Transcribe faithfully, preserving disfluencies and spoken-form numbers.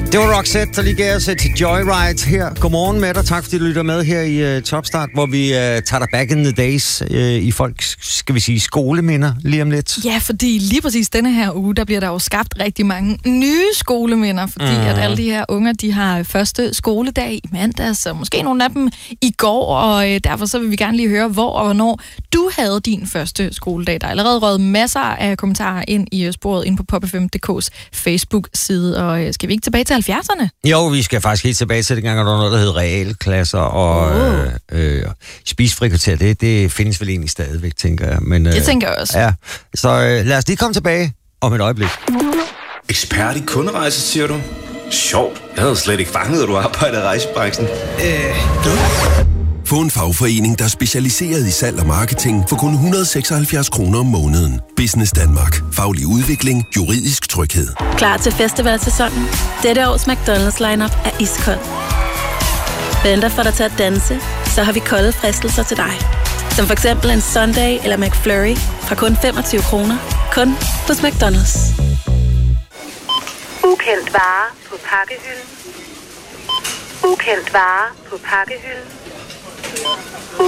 Det var Roxette, der lige gav os til Joyride her. Godmorgen med dig. Tak fordi du lytter med her i uh, Topstart, hvor vi uh, tager dig back in the days uh, i folks, skal vi sige, skoleminder lige om lidt. Ja, fordi lige præcis denne her uge, der bliver der jo skabt rigtig mange nye skoleminder, fordi mm. at alle de her unger, de har første skoledag i mandags, og måske nogle af dem i går, og uh, derfor så vil vi gerne lige høre, hvor og hvornår du havde din første skoledag. Der er allerede røget masser af kommentarer ind i sporet ind på pop f m punktum d k's Facebook-side, og uh, skal vi ikke tilbage til halvfjerdserne? Jo, vi skal faktisk helt tilbage til det gang, der var noget, der hed realklasser, og oh. øh, øh, spisefrikvarter, det, det findes vel egentlig stadigvæk, tænker jeg. Men, øh, det tænker jeg også. Ja, så øh, lad os lige komme tilbage om et øjeblik. Ekspert i kunderejse, siger du? Sjovt. Jeg havde slet ikke fanget, at du arbejder i rejsebranchen. Øh, du? Få en fagforening, der er specialiseret i salg og marketing for kun et hundrede og seksoghalvfjerds kroner om måneden. Business Danmark. Faglig udvikling. Juridisk tryghed. Klar til festivalsæsonen? Dette års McDonald's lineup er iskold. Venter for dig til at danse, så har vi kolde fristelser til dig. Som for eksempel en Sunday eller McFlurry fra kun femogtyve kroner. Kun hos McDonald's. Ukendt vare på pakkehylden. Ukendt vare på pakkehylden.